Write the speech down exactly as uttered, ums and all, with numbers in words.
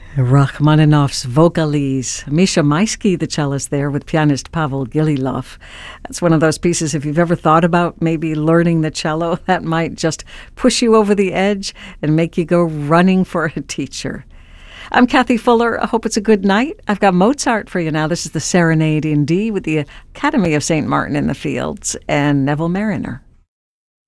Rachmaninoff's Vocalise. Misha Maisky, the cellist there, with pianist Pavel Gililov. That's one of those pieces, if you've ever thought about maybe learning the cello, that might just push you over the edge and make you go running for a teacher. I'm Kathy Fuller. I hope it's a good night. I've got Mozart for you now. This is the Serenade in D with the Academy of Saint Martin in the Fields and Neville Mariner.